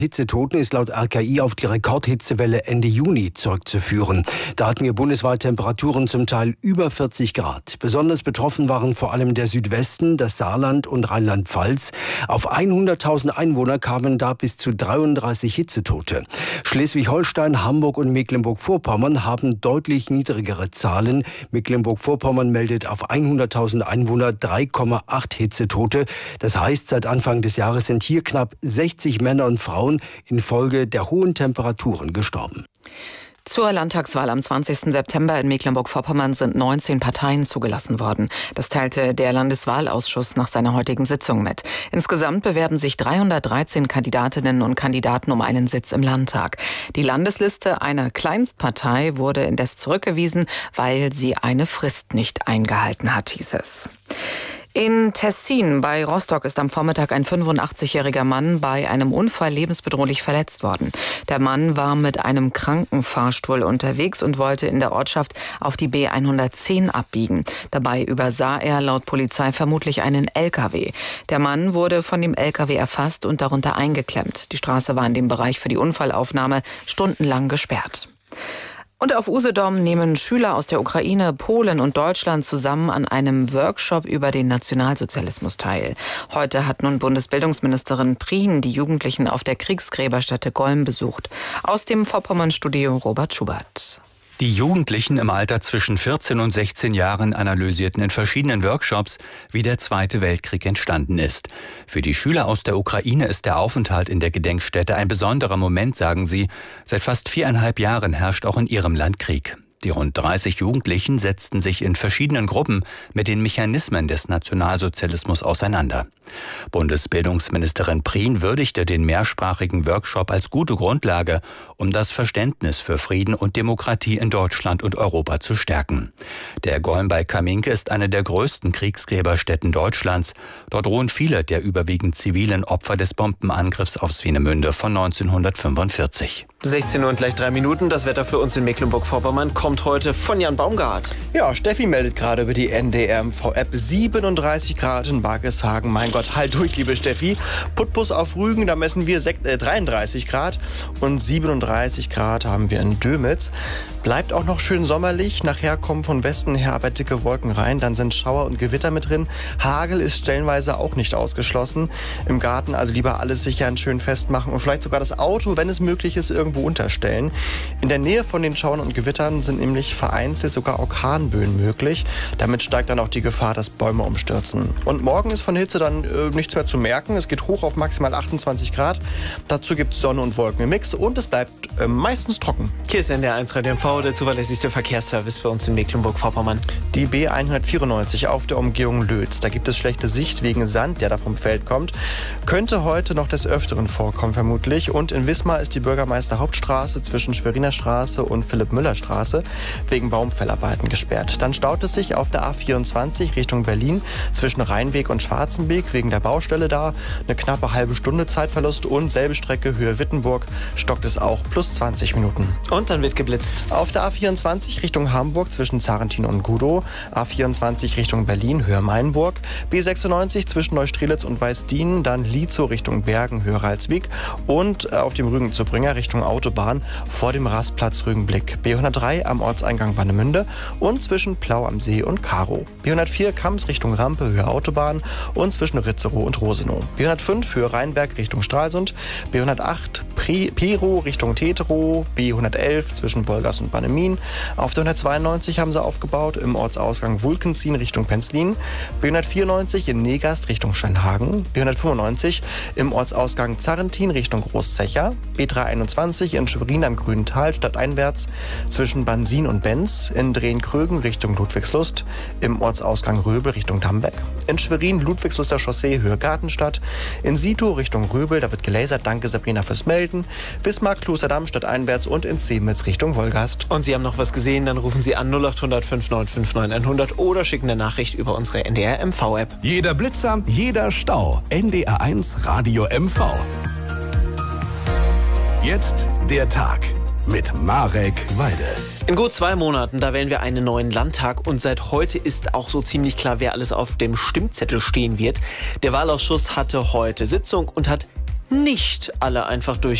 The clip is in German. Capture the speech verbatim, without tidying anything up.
Hitzetoten ist laut R K I auf die Rekordhitzewelle Ende Juni zurückzuführen. Da hatten wir bundesweit Temperaturen zum Teil über vierzig Grad. Besonders betroffen waren vor allem der Südwesten, das Saarland und Rheinland-Pfalz. Auf hunderttausend Einwohner kamen da bis zu dreiunddreißig Hitzetote. Schleswig-Holstein, Hamburg und Mecklenburg-Vorpommern haben deutlich niedrigere Zahlen. Mecklenburg-Vorpommern meldet auf hunderttausend Einwohner drei Komma acht Hitzetote. Das heißt, seit Anfang des Jahres sind hier knapp sechzig Männer und Frauen infolge der hohen Temperaturen gestorben. Zur Landtagswahl am zwanzigsten September in Mecklenburg-Vorpommern sind neunzehn Parteien zugelassen worden. Das teilte der Landeswahlausschuss nach seiner heutigen Sitzung mit. Insgesamt bewerben sich dreihundertdreizehn Kandidatinnen und Kandidaten um einen Sitz im Landtag. Die Landesliste einer Kleinstpartei wurde indes zurückgewiesen, weil sie eine Frist nicht eingehalten hat, hieß es. In Tessin bei Rostock ist am Vormittag ein fünfundachtzigjähriger Mann bei einem Unfall lebensbedrohlich verletzt worden. Der Mann war mit einem Krankenfahrstuhl unterwegs und wollte in der Ortschaft auf die B hundertzehn abbiegen. Dabei übersah er laut Polizei vermutlich einen L K W. Der Mann wurde von dem L K W erfasst und darunter eingeklemmt. Die Straße war in dem Bereich für die Unfallaufnahme stundenlang gesperrt. Und auf Usedom nehmen Schüler aus der Ukraine, Polen und Deutschland zusammen an einem Workshop über den Nationalsozialismus teil. Heute hat nun Bundesbildungsministerin Prien die Jugendlichen auf der Kriegsgräberstätte Golm besucht. Aus dem Vorpommern-Studio Robert Schubert. Die Jugendlichen im Alter zwischen vierzehn und sechzehn Jahren analysierten in verschiedenen Workshops, wie der Zweite Weltkrieg entstanden ist. Für die Schüler aus der Ukraine ist der Aufenthalt in der Gedenkstätte ein besonderer Moment, sagen sie. Seit fast viereinhalb Jahren herrscht auch in ihrem Land Krieg. Die rund dreißig Jugendlichen setzten sich in verschiedenen Gruppen mit den Mechanismen des Nationalsozialismus auseinander. Bundesbildungsministerin Prien würdigte den mehrsprachigen Workshop als gute Grundlage, um das Verständnis für Frieden und Demokratie in Deutschland und Europa zu stärken. Der Golm bei Kaminke ist eine der größten Kriegsgräberstätten Deutschlands. Dort ruhen viele der überwiegend zivilen Opfer des Bombenangriffs auf Swinemünde von neunzehnhundertfünfundvierzig. sechzehn Uhr und gleich drei Minuten. Das Wetter für uns in Mecklenburg-Vorpommern kommt heute von Jan Baumgart. Ja, Steffi meldet gerade über die N D R M V-App siebenunddreißig Grad in Bargeshagen. Mein Gott, halt durch, liebe Steffi. Putbus auf Rügen, da messen wir dreiunddreißig Grad und siebenunddreißig Grad haben wir in Dömitz. Bleibt auch noch schön sommerlich. Nachher kommen von Westen her aber dicke Wolken rein. Dann sind Schauer und Gewitter mit drin. Hagel ist stellenweise auch nicht ausgeschlossen. Im Garten also lieber alles sicher und schön festmachen und vielleicht sogar das Auto, wenn es möglich ist, irgendwo unterstellen. In der Nähe von den Schauern und Gewittern sind nämlich vereinzelt sogar Orkanböen möglich. Damit steigt dann auch die Gefahr, dass Bäume umstürzen. Und morgen ist von Hitze dann äh, nichts mehr zu merken. Es geht hoch auf maximal achtundzwanzig Grad. Dazu gibt es Sonne und Wolken im Mix und es bleibt äh, meistens trocken. Hier ist N D R eins Radio M V, der zuverlässigste Verkehrsservice für uns in Mecklenburg-Vorpommern. Die B hundertvierundneunzig auf der Umgehung Lötz. Da gibt es schlechte Sicht wegen Sand, der da vom Feld kommt. Könnte heute noch des Öfteren vorkommen vermutlich. Und in Wismar ist die Bürgermeister Hauptstraße zwischen Schweriner Straße und Philipp-Müller-Straße wegen Baumfellarbeiten gesperrt. Dann staut es sich auf der A vierundzwanzig Richtung Berlin zwischen Rheinweg und Schwarzenbeek wegen der Baustelle da. Eine knappe halbe Stunde Zeitverlust und selbe Strecke Höhe Wittenburg stockt es auch plus zwanzig Minuten. Und dann wird geblitzt. Auf der A vierundzwanzig Richtung Hamburg zwischen Zarentin und Gudow, A vierundzwanzig Richtung Berlin, Höhe Mainburg, B sechsundneunzig zwischen Neustrelitz und Weißdien, dann Lietzow Richtung Bergen, Höhe Ralswiek und auf dem Rügen zu Bringer Richtung Autobahn vor dem Rastplatz Rügenblick, B hundertdrei am Ortseingang Warnemünde und zwischen Plau am See und Karow, B hundertvier Kams Richtung Rampe, Höhe Autobahn und zwischen Ritzerow und Rosenow, B hundertfünf Höhe Rheinberg Richtung Stralsund, B hundertacht Pero Richtung Teterow, B hundertelf zwischen Wolgast und Bannemin. Auf der hundertzweiundneunzig haben sie aufgebaut im Ortsausgang Wulkenzien Richtung Penzlin, B hundertvierundneunzig in Negast Richtung Steinhagen, B hundertfünfundneunzig im Ortsausgang Zarentin Richtung Großzecher, B dreihunderteinundzwanzig in Schwerin am Grünen Tal stadteinwärts zwischen Bansin und Benz, in Drehen-Krögen Richtung Ludwigslust, im Ortsausgang Röbel Richtung Dambeck, in Schwerin Ludwigsluster Chaussee Höhe Gartenstadt, in Sito Richtung Röbel, da wird gelasert, danke Sabrina fürs Melden, Wismar Klosterdamm stadteinwärts und in Semitz Richtung Wolgast. Und Sie haben noch was gesehen, dann rufen Sie an null acht hundert fünf neun fünf neun hundert oder schicken eine Nachricht über unsere N D R M V-App. Jeder Blitzer, jeder Stau. N D R eins Radio M V. Jetzt der Tag mit Marek Weide. In gut zwei Monaten, da wählen wir einen neuen Landtag und seit heute ist auch so ziemlich klar, wer alles auf dem Stimmzettel stehen wird. Der Wahlausschuss hatte heute Sitzung und hat nicht alle einfach durch